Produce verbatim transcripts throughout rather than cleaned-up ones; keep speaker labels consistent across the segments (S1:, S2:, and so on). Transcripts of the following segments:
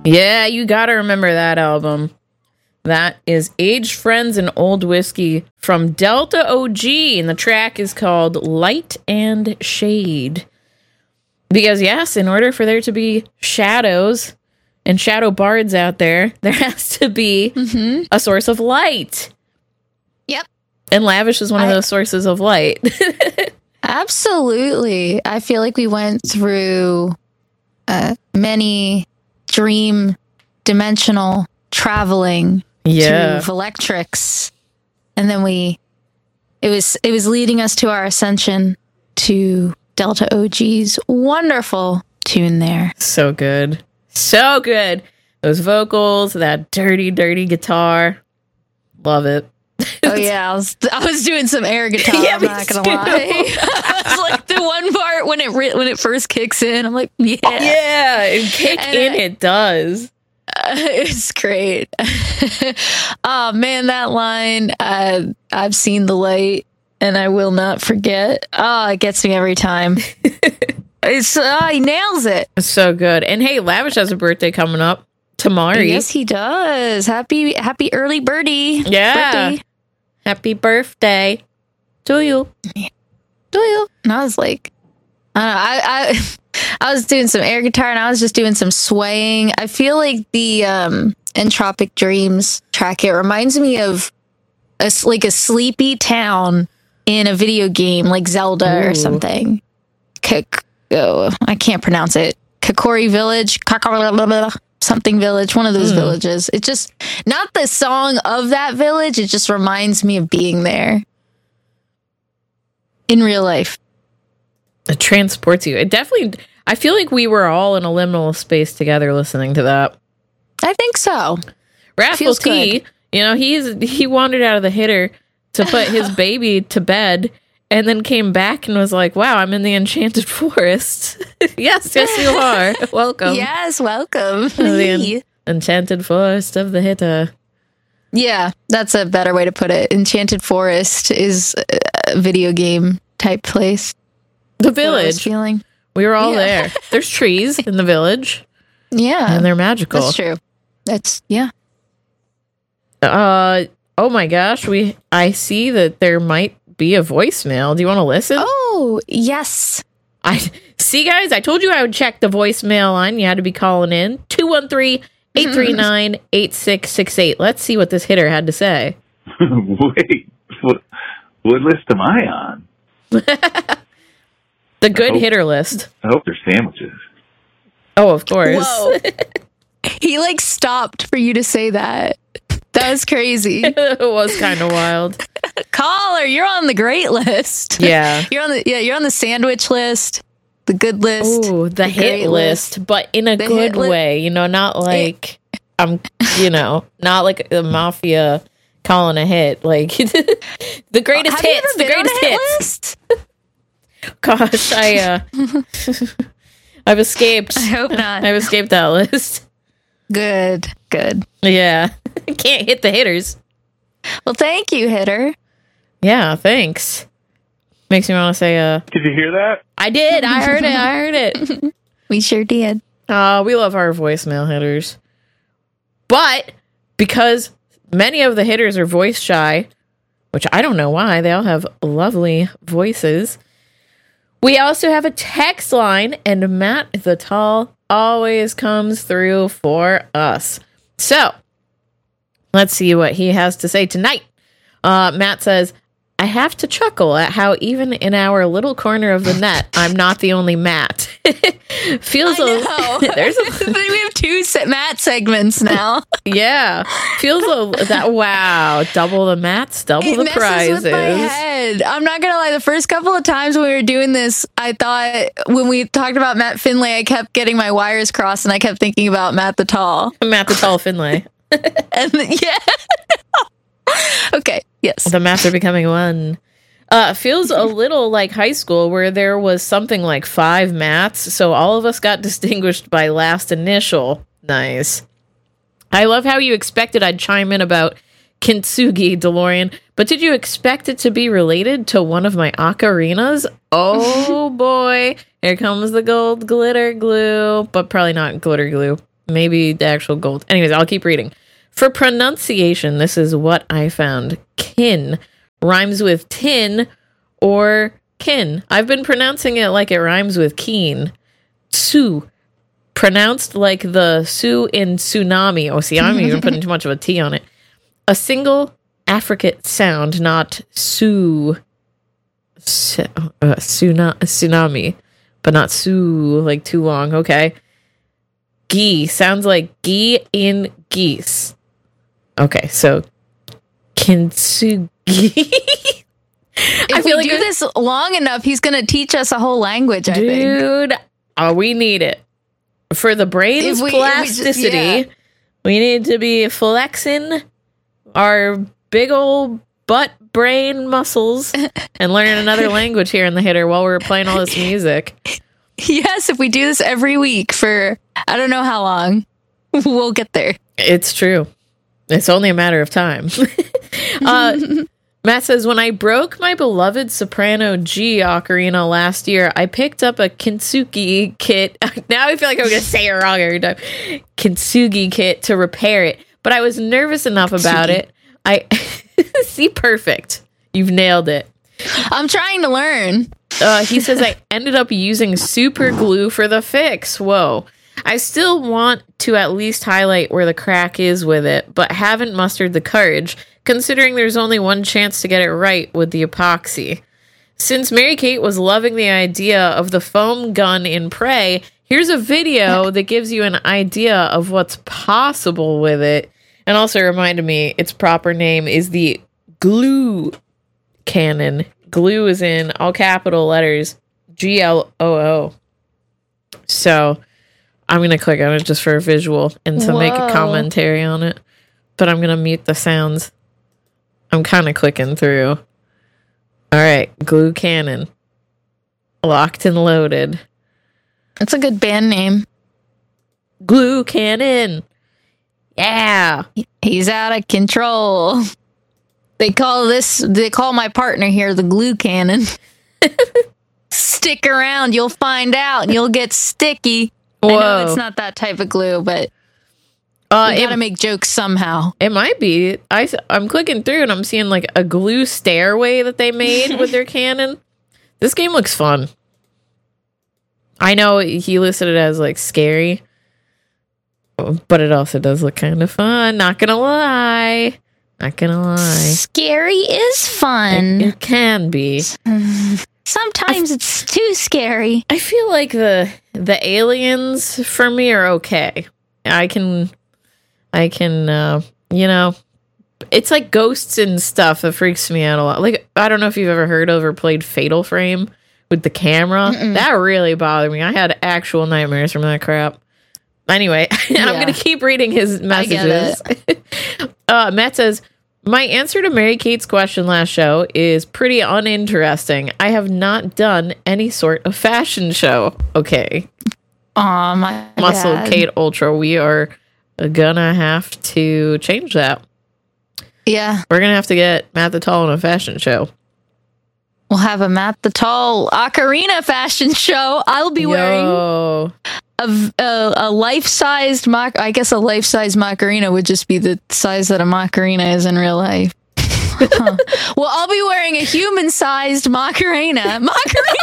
S1: Yeah, you gotta remember that album. That is Aged Friends and Old Whiskey from Delta O G, and the track is called Light and Shade. Because, yes, in order for there to be shadows and shadow bards out there, there has to be mm-hmm. a source of light.
S2: Yep.
S1: And Lavish is one
S2: I,
S1: of those sources of light.
S2: Absolutely. I feel like we went through uh, many dream dimensional traveling
S1: yeah.
S2: to Electrics. And then we, it was, it was leading us to our ascension to Delta O G's wonderful tune there.
S1: So good. So good. Those vocals, that dirty, dirty guitar. Love it.
S2: Oh, yeah. I was, I was doing some air guitar.
S1: Yeah,
S2: I'm not going to lie. I was like, the one part when it re- when it first kicks in, I'm like, yeah.
S1: Yeah, it kick
S2: and
S1: in,
S2: I,
S1: it does.
S2: Uh, it's great. Oh, man, that line, uh, I've seen the light. And I will not forget. Oh, it gets me every time. It's uh, he nails it.
S1: It's so good. And hey, Lavish has a birthday coming up. Tamari.
S2: Yes, he does. Happy happy early birdie.
S1: Yeah.
S2: Birthday.
S1: Happy birthday to you.
S2: To you. And I was like, I don't know. I, I I was doing some air guitar and I was just doing some swaying. I feel like the um, Entropic Dreams track, it reminds me of a, like a sleepy town in a video game like Zelda
S1: Ooh.
S2: or something. K- oh, I can't pronounce it. Kokori Village, something village, one of those mm. villages. It's just not the song of that village. It just reminds me of being there in real life.
S1: It transports you. It definitely, I feel like we were all in a liminal space together listening to that.
S2: I think so.
S1: Rascal T, you know, he's he wandered out of the hitter to put his baby to bed and then came back and was like, wow, I'm in the Enchanted Forest. Yes, yes, you are. Welcome.
S2: Yes, welcome.
S1: The en- Enchanted Forest of the Hitter.
S2: Yeah, that's a better way to put it. Enchanted Forest is a video game type place.
S1: The village.
S2: Feeling.
S1: We were all
S2: yeah.
S1: there. There's trees in the village.
S2: Yeah.
S1: And they're magical.
S2: That's true. That's, yeah.
S1: Uh, oh my gosh. We, I see that there might be a voicemail. Do you want to listen?
S2: Oh, yes.
S1: I see, guys, I told you I would check the voicemail line. You had to be calling in. two one three, eight three nine, eight six six eight. Let's see what this hitter had to say.
S3: Wait, what, what list am I on?
S1: The good
S3: hope,
S1: hitter list.
S3: I hope they're sandwiches.
S1: Oh, of course.
S2: Whoa. He like stopped for you to say that. That was crazy.
S1: It was kind of wild.
S2: Caller, you're on the great list.
S1: Yeah.
S2: You're on the yeah, you're on the sandwich list, the good list.
S1: Ooh, the, the hit list, list, but in a the good way, li- you know, not like it, I'm, you know, not like the mafia calling a hit, like the greatest
S2: Have
S1: hits, the greatest hits. Gosh, I uh I've escaped.
S2: I hope not.
S1: I've escaped that list.
S2: Good, good.
S1: Yeah. Can't hit the hitters.
S2: Well, thank you, hitter.
S1: Yeah, thanks. Makes me want to say, uh...
S3: Did you hear that?
S1: I did. I heard it. I heard it.
S2: We sure did.
S1: Uh, we love our voicemail hitters. But because many of the hitters are voice shy, which I don't know why, they all have lovely voices, we also have a text line, and Matt the Tall always comes through for us. So, let's see what he has to say tonight. Uh, Matt says, I have to chuckle at how even in our little corner of the net, I'm not the only Matt. Feels
S2: I know.
S1: a there's a,
S2: we have two se- Matt segments now.
S1: Yeah, feels a that wow, double the Matts, double
S2: it
S1: the
S2: messes
S1: prizes.
S2: With my head. I'm not gonna lie. The first couple of times when we were doing this, I thought when we talked about Matt Finlay, I kept getting my wires crossed, and I kept thinking about Matt the Tall.
S1: Matt the Tall Finlay.
S2: And yeah. Okay. Yes.
S1: The Matts are becoming one. Uh, feels a little like high school where there was something like five Matts, so all of us got distinguished by last initial. Nice. I love how you expected I'd chime in about Kintsugi, DeLorean, but did you expect it to be related to one of my ocarinas? Oh boy, here comes the gold glitter glue, but probably not glitter glue. maybe the actual gold. Anyways, I'll keep reading. For pronunciation, this is what I found. Kin rhymes with tin or kin. I've been pronouncing it like it rhymes with keen. Tsu, pronounced like the Sioux in tsunami. Oh, see, I'm even putting too much of a T on it. A single affricate sound, not Sioux. Su- uh, tsuna- tsunami, but not Sioux, like too long. Okay. Gee sounds like gee in geese. Okay, so kintsugi.
S2: If I feel we like do it, this long enough, he's going to teach us a whole language, I
S1: dude,
S2: think.
S1: Dude, oh, we need it. For the brain's we, plasticity, we, just, yeah. we need to be flexing our big old butt brain muscles and learning another language here in the hitter while we're playing all this music.
S2: Yes, if we do this every week for I don't know how long, we'll get there.
S1: It's true. It's only a matter of time. uh, Matt says, when I broke my beloved soprano G ocarina last year, I picked up a Kintsugi kit. Now I feel like I'm going to say it wrong every time. Kintsugi kit to repair it. But I was nervous enough about it. I see, perfect. You've nailed it.
S2: I'm trying to learn.
S1: Uh, he says, I ended up using super glue for the fix. Whoa. I still want to at least highlight where the crack is with it, but haven't mustered the courage, considering there's only one chance to get it right with the epoxy. Since Mary Kate was loving the idea of the foam gun in Prey, here's a video that gives you an idea of what's possible with it, and also reminded me its proper name is the glue cannon. Glue is in all capital letters, G L O O. So I'm going to click on it just for a visual and to Whoa. make a commentary on it. But I'm going to mute the sounds. I'm kind of clicking through. All right. Glue Cannon. Locked and loaded.
S2: That's a good band name.
S1: Glue Cannon. Yeah.
S2: He's out of control. They call this, they call my partner here the Glue Cannon. Stick around. You'll find out and you'll get sticky. Whoa. I know it's not that type of glue, but uh, we gotta it, make jokes somehow.
S1: It might be. I, I'm clicking through and I'm seeing like a glue stairway that they made with their cannon. This game looks fun. I know he listed it as like scary, but it also does look kind of fun. Not gonna lie. Not gonna lie.
S2: Scary is fun.
S1: It, it can be.
S2: Sometimes f- it's too scary.
S1: I feel like the the aliens for me are okay. I can, I can, uh, you know, it's like ghosts and stuff that freaks me out a lot. Like, I don't know if you've ever heard of or played Fatal Frame with the camera. Mm-mm. That really bothered me. I had actual nightmares from that crap. Anyway, yeah. I'm going to keep reading his messages. uh, Matt says, my answer to Mary Kate's question last show is pretty uninteresting. I have not done any sort of fashion show. Okay.
S2: Aw, my
S1: Muscle
S2: bad.
S1: Kate Ultra. We are gonna have to change that.
S2: Yeah.
S1: We're gonna have to get Matt the Tall on a fashion show.
S2: We'll have a Matt the Tall ocarina fashion show. I'll be
S1: Yo.
S2: wearing a, a, a life-sized mock. I guess a life-sized Macarena would just be the size that a Macarena is in real life. Huh. Well, I'll be wearing a human-sized Macarena. Macarena.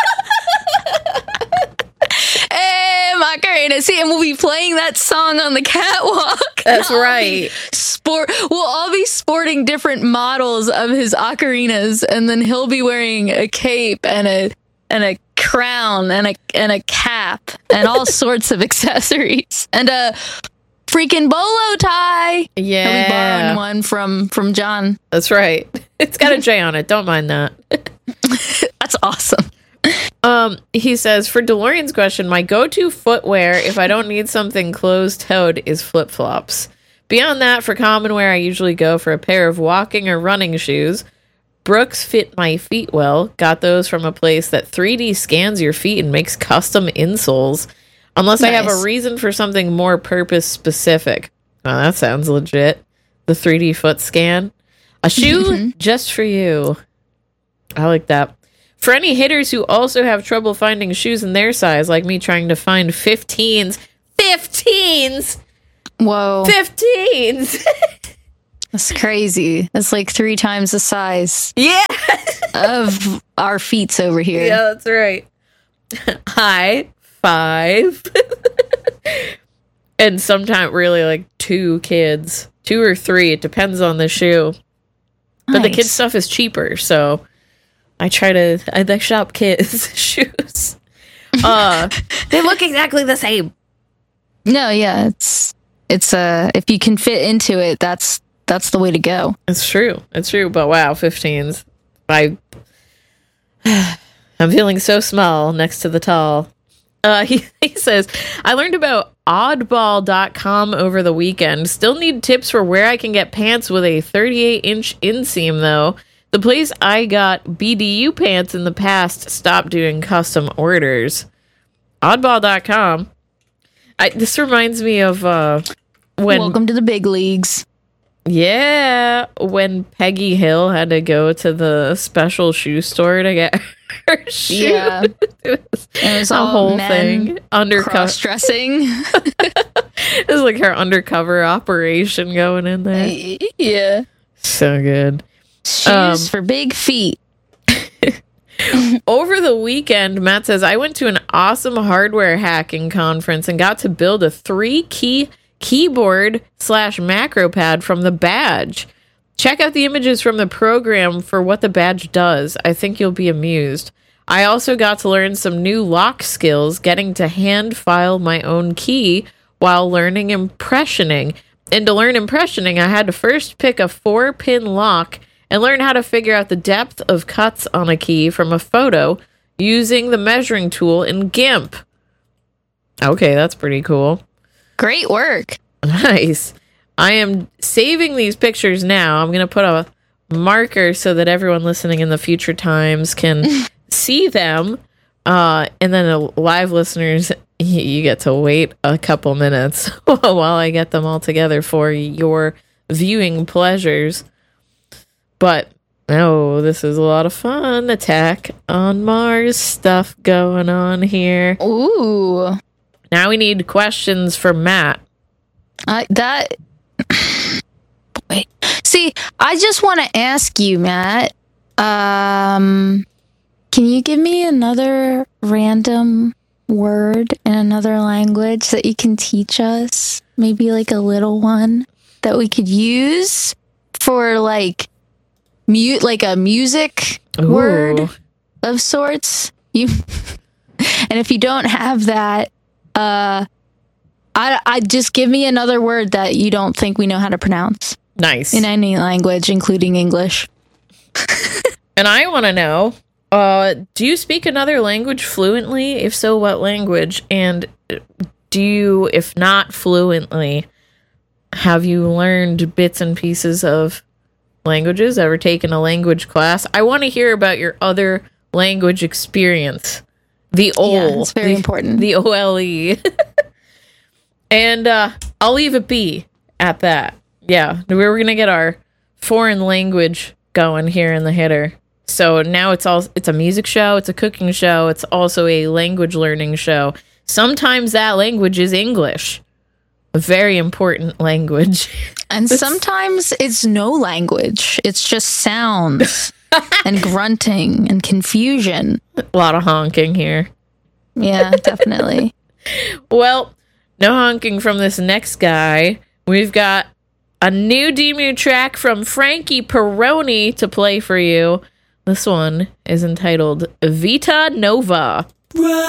S2: Hey, Macarena. See, and we'll be playing that song on the catwalk.
S1: That's right.
S2: Sport. We'll all be sporting different models of his ocarinas, and then he'll be wearing a cape and a and a crown and a and a cap and all sorts of accessories and a freaking bolo tie.
S1: Yeah,
S2: he'll be borrowing one from from John.
S1: That's right. It's got a J on it. Don't mind that.
S2: That's awesome.
S1: Um, he says, for DeLorean's question, my go-to footwear if I don't need something closed-toed is flip-flops. Beyond that, for common wear, I usually go for a pair of walking or running shoes. Brooks fit my feet well. Got those from a place that three D scans your feet and makes custom insoles. Unless nice. I have a reason for something more purpose-specific. Oh, that sounds legit. The three D foot scan. A shoe just for you. I like that. For any hitters who also have trouble finding shoes in their size, like me trying to find fifteens, fifteens
S2: Whoa.
S1: fifteens.
S2: That's crazy. That's like three times the size
S1: Yeah.
S2: of our feet over here.
S1: Yeah, that's right. High five. And sometimes really like two kids, two or three. It depends on the shoe. But the
S2: Nice.
S1: kids stuff is cheaper, so I try to I like shop kids shoes. Uh, they look exactly the same.
S2: No, yeah, it's it's uh if you can fit into it, that's that's the way to go.
S1: It's true. It's true. But wow, fifteens. I I'm feeling so small next to the tall. Uh, he, he says, I learned about oddball dot com over the weekend. Still need tips for where I can get pants with a thirty-eight inch inseam, though. The place I got B D U pants in the past stopped doing custom orders. oddball dot com. I, this reminds me of uh, when...
S2: Welcome to the big leagues.
S1: Yeah, when Peggy Hill had to go to the special shoe store to get her shoe.
S2: Yeah.
S1: It was
S2: It was
S1: a
S2: all
S1: whole
S2: men
S1: thing. Undercover.
S2: cross-dressing.
S1: It was like her undercover operation going in there.
S2: Yeah.
S1: So good.
S2: Shoes
S1: Um,
S2: for big feet.
S1: Over the weekend, Matt says, I went to an awesome hardware hacking conference and got to build a three-key keyboard slash macro pad from the badge. Check out the images from the program for what the badge does. I think you'll be amused. I also got to learn some new lock skills, getting to hand file my own key while learning impressioning. And to learn impressioning, I had to first pick a four-pin lock and learn how to figure out the depth of cuts on a key from a photo using the measuring tool in GIMP. Okay, that's pretty cool.
S2: Great work.
S1: Nice. I am saving these pictures now. I'm going to put a marker so that everyone listening in the future times can see them. Uh, and then the live listeners, you, you get to wait a couple minutes while I get them all together for your viewing pleasures. But, oh, this is a lot of fun. Attack on Mars stuff going on here.
S2: Ooh.
S1: Now we need questions for Matt.
S2: I that. Wait. See, I just want to ask you, Matt. Um, can you give me another random word in another language that you can teach us? Maybe like a little one that we could use for like mute, like a music
S1: Ooh.
S2: word of sorts. You, and if you don't have that, uh. I, I just give me another word that you don't think we know how to pronounce
S1: Nice.
S2: in any language, including English.
S1: And I want to know, uh, do you speak another language fluently? If so, what language? And do you, if not fluently, have you learned bits and pieces of languages? Ever taken a language class? I want to hear about your other language experience. The O L E.
S2: Yeah, it's very
S1: the,
S2: important.
S1: The O L E. And uh, I'll leave it be at that. Yeah, we were going to get our foreign language going here in the hitter. So now it's all it's a music show, it's a cooking show, it's also a language learning show. Sometimes that language is English. A very important language.
S2: And sometimes it's no language. It's just sounds and grunting and confusion.
S1: A lot of honking here.
S2: Yeah, definitely.
S1: Well, no honking from this next guy. We've got a new Demu track from Frankie Peroni to play for you. This one is entitled Vita Nova.